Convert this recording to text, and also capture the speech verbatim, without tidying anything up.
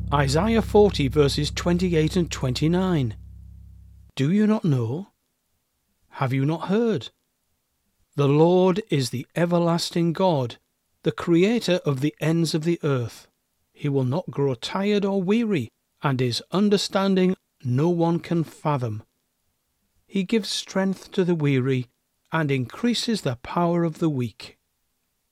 Isaiah forty verses twenty-eight and twenty-nine. Do you not know? Have you not heard? The Lord is the everlasting God, the creator of the ends of the earth. He will not grow tired or weary, and his understanding no one can fathom. He gives strength to the weary and increases the power of the weak.